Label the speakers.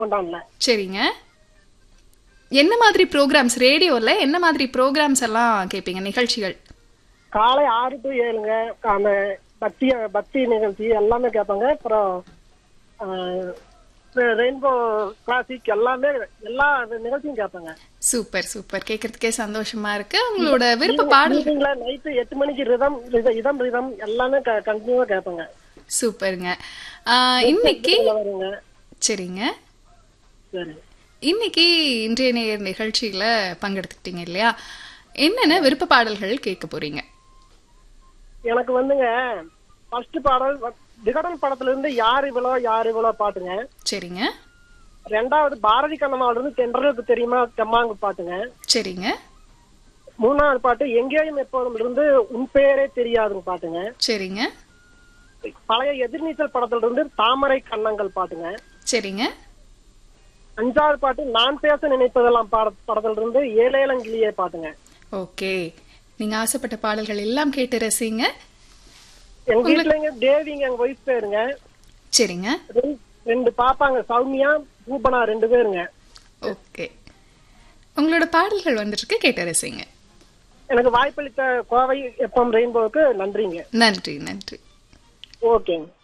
Speaker 1: கொண்டாடல.
Speaker 2: சரிங்க. என்ன மாதிரி ப்ரோக்ராம்ஸ் ரேடியோல என்ன மாதிரி ப்ரோக்ராம்ஸ் எல்லாம் கேட்பீங்க நிகழ்ச்சிகள்?
Speaker 1: காலை 6 to 7ங்க. அந்த பக்தி நிகழ்ச்சி எல்லாமே கேட்பாங்க. அப்புறம் ரெயின்போ கிளாசிக் எல்லாமே எல்லா நிகழ்ச்சியும் கேட்பாங்க.
Speaker 2: சூப்பர் சூப்பர், கேட்கறதுக்கே சந்தோஷமா இருக்கு. உங்களோட விருப்ப பாடல்
Speaker 1: ஈவினிங்ல நைட்டு 8 மணிக்கு இதம் எல்லாமே கண்டினியூவா கேட்பாங்க.
Speaker 2: சூப்பருங்க. இன்னைக்கு
Speaker 1: வருங்க.
Speaker 2: சரிங்க,
Speaker 1: சரி.
Speaker 2: இன்னைக்கு இன்றைய நேயர் நிகழ்ச்சியில பங்கெடுத்துக்கிட்டீங்க இல்லையா? என்னென்ன விருப்ப பாடல்கள் கேட்க போறீங்க?
Speaker 1: எனக்கு வந்துங்க ஃபர்ஸ்ட் பாடல் விகடன் படத்துல இருந்து யார் இவ்வளோ பாட்டுங்க.
Speaker 2: சரிங்க.
Speaker 1: ரெண்டாவது பாரதி கண்ணம்மாவில இருந்து தென்றலுக்கு தெரியுமா தெம்மாங்கு பாட்டுங்க.
Speaker 2: சரிங்க.
Speaker 1: மூணாவது பாட்டு எங்கேயும் எப்போதும் இருந்து உன் பேரே தெரியாதுங்க பாட்டுங்க.
Speaker 2: சரிங்க.
Speaker 1: பழைய எதிர்நீச்சல் படத்துல இருந்து தாமரை கண்ணங்கள் பாட்டுங்க.
Speaker 2: சரிங்க.
Speaker 1: அஞ்சாவது பாட்டு நான் பேச நினைப்பதெல்லாம் படத்துல இருந்து ஏலேலங்கிளியே பாட்டுங்க.
Speaker 2: ஓகே, நீங்க ஆசைப்பட்ட பாடல்கள் எல்லாம் கேட்டு ரசிங்க.
Speaker 1: எங்க வீட்டுல தேவிங்க எங்க ஒய்ஃப் பேருங்க.
Speaker 2: சரிங்க.
Speaker 1: ரெண்டு பாப்பாங்க, சௌமியா பூபனா 2 பேருங்க.
Speaker 2: ஓகே, உங்களோட பாடல்கள் வந்துட்டு கேட்டு ரசிங்க.
Speaker 1: எனக்கு வாய்ப்பளித்த கோவை எஃப்எம் ரெயின்போவுக்கு நன்றிங்க.
Speaker 2: நன்றி நன்றி.
Speaker 1: ஓகேங்க.